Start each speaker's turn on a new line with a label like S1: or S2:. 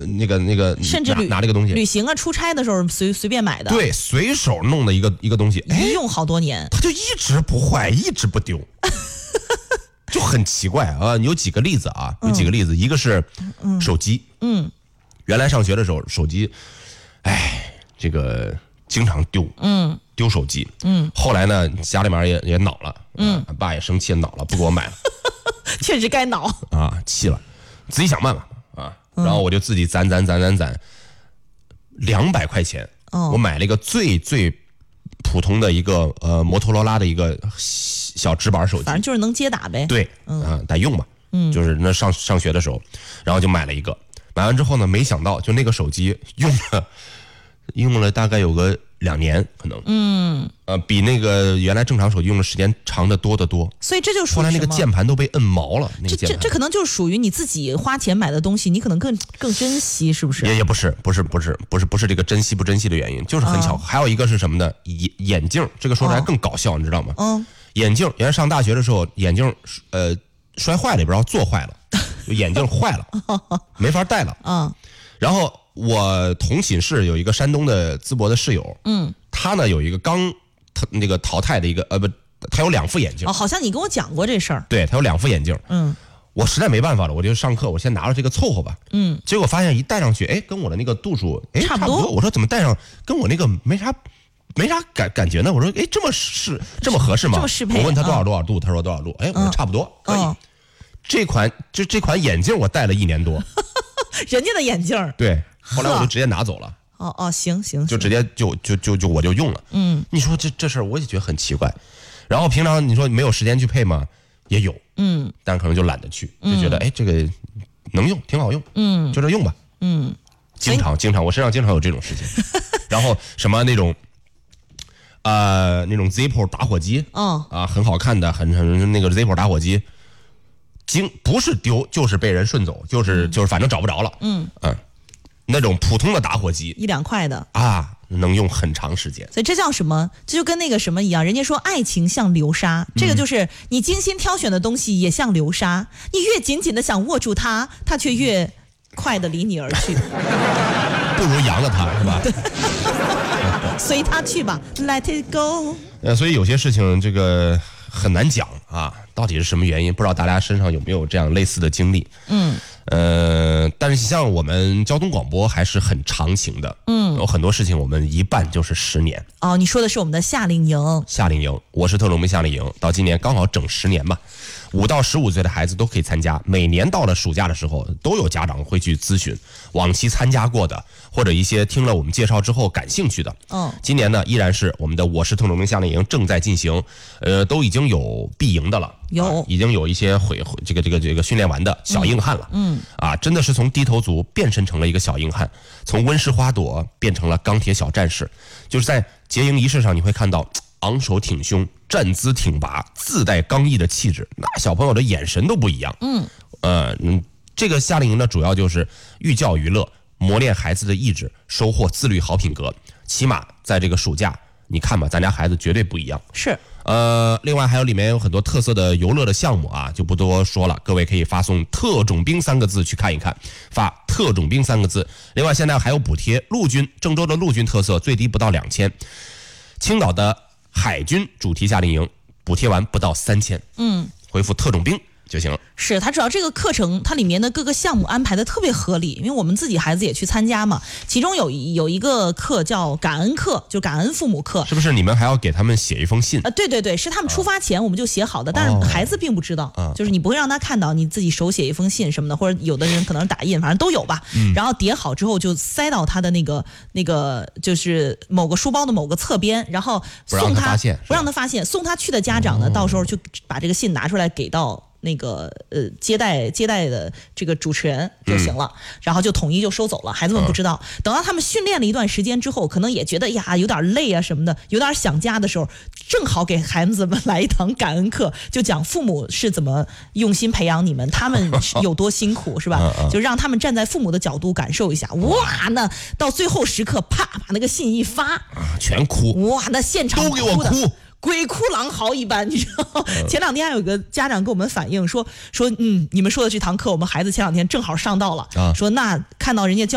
S1: 甚至
S2: 拿这个东西，
S1: 旅行啊、出差的时候随便买的，
S2: 对，随手弄的一个东西，
S1: 一用好多年，
S2: 它就一直不坏，一直不丢。就很奇怪啊，有几个例子啊，一个是手机，原来上学的时候手机，这个经常丢，丢手机，后来呢家里面也恼了，爸也生气恼了，不给我买了，
S1: 确实该恼
S2: 啊，气了，自己想办法啊，然后我就自己攒200块钱，我买了一个最普通的一个摩托罗拉的一个小直板手机，
S1: 反正就是能接打呗。
S2: 对，得用吧，就是那上学的时候，然后就买了一个，买完之后呢，没想到就那个手机用了大概有个2年，可能，比那个原来正常手机用的时间长得多得多。
S1: 所以这就属于
S2: 后来那个键盘都被摁毛了，那个键盘
S1: 这可能就是属于你自己花钱买的东西，你可能更珍惜，是不是？
S2: 也不是这个珍惜不珍惜的原因，就是很巧。还有一个是什么呢？眼镜，这个说出来更搞笑，你知道吗？眼镜，原来上大学的时候，眼镜摔坏了，也不知道做坏了，就眼镜坏了，没法戴了。然后我同寝室有一个山东的淄博的室友，他呢有一个刚淘汰的一个他有2副眼镜。
S1: 好像你跟我讲过这事儿。
S2: 对，他有2副眼镜。我实在没办法了，我就上课，我先拿着这个凑合吧。结果发现一戴上去，跟我的那个度数差不多。我说怎么戴上跟我那个没啥感觉呢？我说这么合适吗？
S1: 这么适配。
S2: 我问他多少度，他说多少度。我说差不多可以。这款眼镜我戴了1年多。
S1: 人家的眼镜。
S2: 对，后来我就直接拿走了。
S1: 行，
S2: 就直接就我就用了。你说这事儿我也觉得很奇怪。然后平常你说没有时间去配吗？也有。但可能就懒得去，就觉得这个能用，挺好用。就这用吧。经常我身上经常有这种事情。然后什么那种Zippo 打火机，很好看的，很那个 Zippo 打火机，不是丢就是被人顺走，就是反正找不着了。那种普通的打火机
S1: 1-2块的
S2: 能用很长时间。
S1: 所以这叫什么？这就跟那个什么一样，人家说爱情像流沙，这个就是你精心挑选的东西也像流沙，你越紧紧的想握住它，它却越快的离你而去。
S2: 不如扬了它，是吧？
S1: 随它去吧 ，Let it go。
S2: 所以有些事情这个很难讲啊，到底是什么原因？不知道大家身上有没有这样类似的经历？但是像我们交通广播还是很长情的。有很多事情我们一办就是10年。
S1: 你说的是我们的夏令营。夏令营，
S2: 我是特种兵夏令营，到今年刚好整10年吧。5到15岁的孩子都可以参加，每年到了暑假的时候，都有家长会去咨询往期参加过的，或者一些听了我们介绍之后感兴趣的。今年呢，依然是我们的我是特种兵夏令营正在进行，都已经有闭营的了，已经有一些这个训练完的小硬汉了。真的是从低头族变身成了一个小硬汉，从温室花朵变成了钢铁小战士。就是在结营仪式上，你会看到昂首挺胸、站姿挺拔、自带刚毅的气质，那小朋友的眼神都不一样。这个夏令营呢，主要就是寓教于乐，磨练孩子的意志，收获自律好品格。起码在这个暑假，你看吧，咱家孩子绝对不一样。
S1: 是。
S2: 另外还有里面有很多特色的游乐的项目就不多说了，各位可以发送特种兵3个字去看一看，发特种兵3个字。另外现在还有补贴，郑州的陆军特色最低不到2000，青岛的海军主题夏令营补贴完不到3000，回复特种兵就行了。
S1: 是，它主要这个课程它里面的各个项目安排的特别合理，因为我们自己孩子也去参加嘛。其中有一个课叫感恩课，就感恩父母课。
S2: 是不是你们还要给他们写一封信？
S1: 对，是他们出发前我们就写好的，但是孩子并不知道，就是你不会让他看到，你自己手写一封信什么的，或者有的人可能打印，反正都有吧。然后叠好之后就塞到他的那个就是某个书包的某个侧边，然后送他，不让他发现，送他去的家长呢，到时候就把这个信拿出来给到那个接待的这个主持人就行了，然后就统一就收走了，孩子们不知道。等到他们训练了一段时间之后，可能也觉得有点累啊什么的，有点想家的时候，正好给孩子们来一堂感恩课，就讲父母是怎么用心培养你们，他们有多辛苦是吧？就让他们站在父母的角度感受一下。哇，那到最后时刻，啪把那个信一发，
S2: 全哭。
S1: 哇，那现场
S2: 都给我哭。
S1: 鬼哭狼嚎一般，你知道？前2天还有个家长跟我们反映说，你们说的这堂课，我们孩子前2天正好上到了，说那看到人家